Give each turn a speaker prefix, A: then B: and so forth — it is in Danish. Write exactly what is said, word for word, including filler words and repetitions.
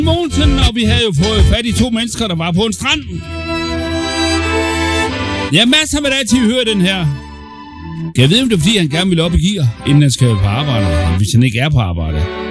A: Mogensen, og vi havde jo fået fat i to mennesker, der var på en strand. Ja, masser af dig til at høre den her. Kan jeg vide, om det er, fordi han gerne vil op i gear, inden han skal på arbejde, hvis han ikke er på arbejde?